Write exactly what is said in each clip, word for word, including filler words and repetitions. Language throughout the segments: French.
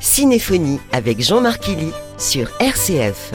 Cinéphonie avec Jean-Marc Killy sur R C F.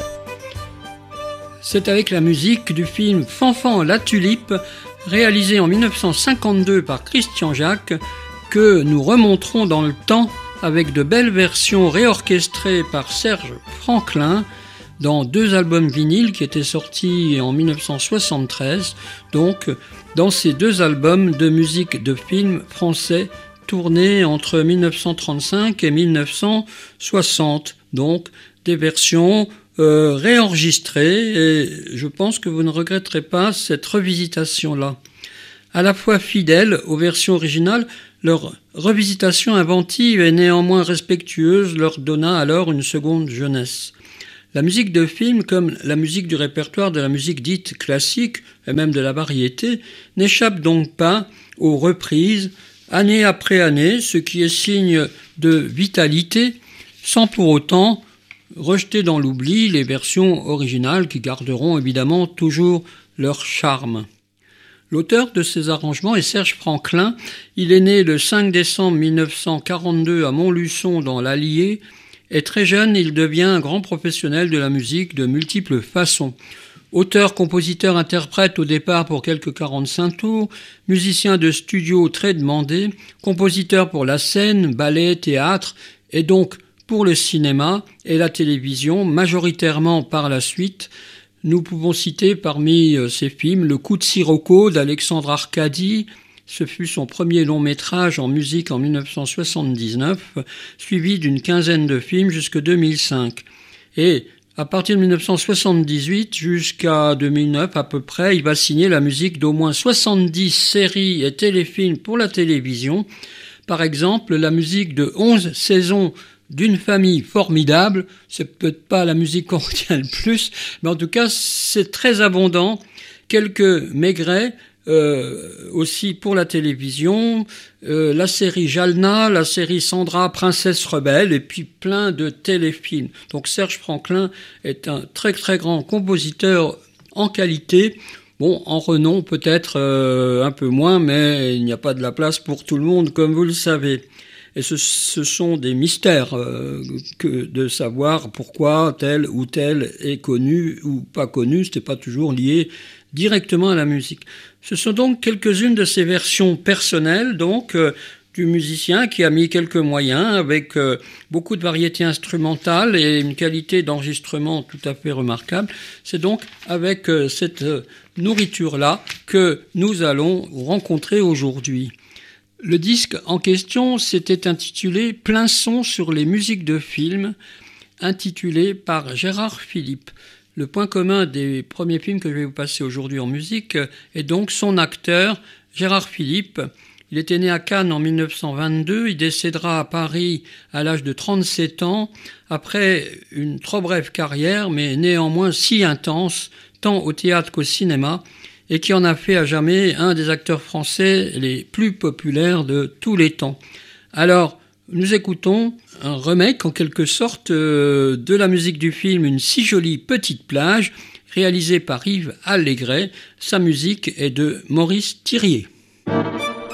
C'est avec la musique du film Fanfan la Tulipe, réalisé en dix-neuf cent cinquante-deux par Christian Jacques, que nous remonterons dans le temps avec de belles versions réorchestrées par Serge Franklin dans deux albums vinyles qui étaient sortis en dix-neuf cent soixante-treize, donc dans ces deux albums de musique de films français tournés entre dix-neuf cent trente-cinq et dix-neuf cent soixante, donc des versions euh, réenregistrées, et je pense que vous ne regretterez pas cette revisitation-là. À la fois fidèles aux versions originales, leur revisitation inventive et néanmoins respectueuse leur donna alors une seconde jeunesse. La musique de film, comme la musique du répertoire de la musique dite classique, et même de la variété, n'échappe donc pas aux reprises, année après année, ce qui est signe de vitalité, sans pour autant rejeter dans l'oubli les versions originales qui garderont évidemment toujours leur charme. L'auteur de ces arrangements est Serge Franklin. Il est né le cinq décembre dix-neuf cent quarante-deux à Montluçon dans l'Allier, et très jeune, il devient un grand professionnel de la musique de multiples façons. Auteur, compositeur, interprète au départ pour quelques quarante-cinq tours, musicien de studio très demandé, compositeur pour la scène, ballet, théâtre et donc pour le cinéma et la télévision, majoritairement par la suite. Nous pouvons citer parmi ces films Le coup de Sirocco d'Alexandre Arcadi. Ce fut son premier long métrage en musique en dix-neuf cent soixante-dix-neuf, suivi d'une quinzaine de films jusqu'en deux mille cinq. Et à partir de dix-neuf cent soixante-dix-huit jusqu'à deux mille neuf à peu près, il va signer la musique d'au moins soixante-dix séries et téléfilms pour la télévision. Par exemple, la musique de onze saisons d'une famille formidable. C'est peut-être pas la musique qu'on retient le plus, mais en tout cas, c'est très abondant. Quelques Maigret, Euh, aussi pour la télévision, euh, la série Jalna, la série Sandra, Princesse Rebelle, et puis plein de téléfilms. Donc Serge Franklin est un très très grand compositeur en qualité, bon, en renom peut-être euh, un peu moins, mais il n'y a pas de la place pour tout le monde, comme vous le savez. Et ce, ce sont des mystères euh, que de savoir pourquoi tel ou tel est connu ou pas connu, c'était pas toujours lié directement à la musique. Ce sont donc quelques-unes de ces versions personnelles, donc, euh, du musicien qui a mis quelques moyens avec euh, beaucoup de variétés instrumentales et une qualité d'enregistrement tout à fait remarquable. C'est donc avec euh, cette euh, nourriture-là que nous allons rencontrer aujourd'hui. Le disque en question s'était intitulé « Plein son sur les musiques de films », intitulé par Gérard Philippe. Le point commun des premiers films que je vais vous passer aujourd'hui en musique est donc son acteur, Gérard Philippe. Il était né à Cannes en dix-neuf cent vingt-deux, il décédera à Paris à l'âge de trente-sept ans, après une trop brève carrière, mais néanmoins si intense, tant au théâtre qu'au cinéma, et qui en a fait à jamais un des acteurs français les plus populaires de tous les temps. Alors, nous écoutons un remake en quelque sorte euh, de la musique du film Une si jolie petite plage, réalisé par Yves Allégret. Sa musique est de Maurice Thiriet.